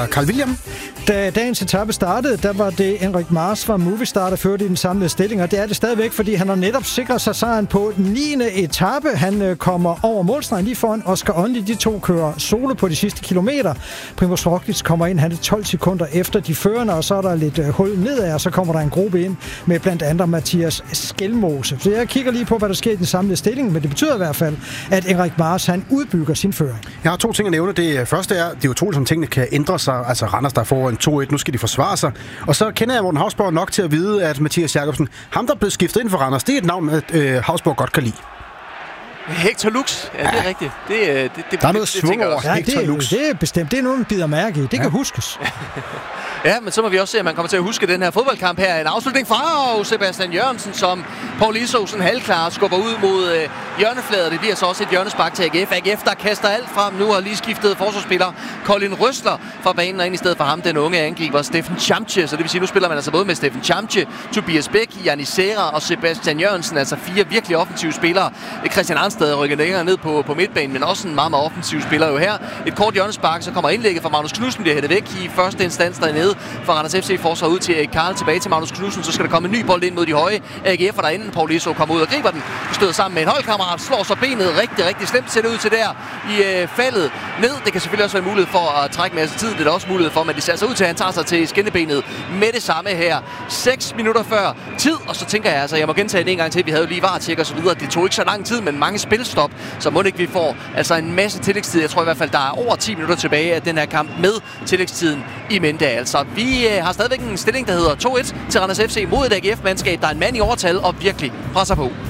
fra Carl William. Da dagens etape startede, der var det Enric Mas fra Movistar, der førte i den samlede stilling, og det er det stadigvæk, fordi han har netop sikret sig sejren på den 9. etape. Han kommer over målstregen lige foran Oscar Onley. De to kører solo på de sidste kilometer. Primož Roglič kommer ind, han er 12 sekunder efter de førende, og så er der lidt hul nedad, og så kommer der en gruppe ind med blandt andet Mathias Skelmose. Så jeg kigger lige på, hvad der sker i den samlede stilling, men det betyder i hvert fald, at Enric Mas, han udbygger sin føring. Jeg har 2 ting at nævne. Det første er, det er utroligt, som tingene kan ændre sig. Altså Randers, der får en 2-1, nu skal de forsvare sig. Og så kender jeg Morten Hausborg nok til at vide, at Mathias Jacobsen, ham der er blevet skiftet ind for Randers, det er et navn, Hausborg godt kan lide. Hector Lux, ja, det er rigtigt. Der er noget svung over Hector Lux. Det er bestemt. Det er noget, man bider mærke i. Det kan huskes. Ja, men så må vi også se, at man kommer til at huske den her fodboldkamp her. En afslutning fra Sebastian Jørgensen, som Paul Isosen halvklart skubber ud mod hjørnefladet. Det bliver så også et hjørnespark til AGF. AGF, der kaster alt frem nu, har lige skiftet forsvarsspiller Colin Røsler fra banen og ind i stedet for ham, den unge angriber Steffen Chamche. Så det vil sige, nu spiller man altså både med Steffen Chamche, Tobias Bæk, Janni Serra og Sebastian Jørgensen. Altså 4 virkelig offensive spillere. Christian Arnsted rykker længere ned på midtbanen, men også en meget, meget offensiv spiller jo her. Et kort hjørnespark, så kommer indlægget fra Magnus Knudsen, bliver hættet væk i første instans dernede. For Randers FC forsvar ud til Karl, tilbage til Magnus Knudsen, så skal der komme en ny bold ind mod de høje AGF'er derinde. Paul Iso kommer ud og griber den, støder sammen med en holdkammerat, slår så benet rigtig slemt, ser det ud til der i faldet ned. Det kan selvfølgelig også være mulighed for at trække en masse tid, det er også mulighed for, men det ser så ud til, at han tager sig til skinnebenet med det samme her. 6 minutter før tid, og så tænker jeg altså, jeg må gentage det en gang til, vi havde jo lige VAR-tjek og så videre. Det tog ikke så lang tid, men mange spilstop, så må det ikke vi får altså en masse tillægstid. Jeg tror i hvert fald, der er over 10 minutter tilbage af den her kamp med tillægstiden i mente. Altså, vi har stadigvæk en stilling, der hedder 2-1 til Randers FC mod et AGF-mandskab, der er en mand i overtal og virkelig presser på.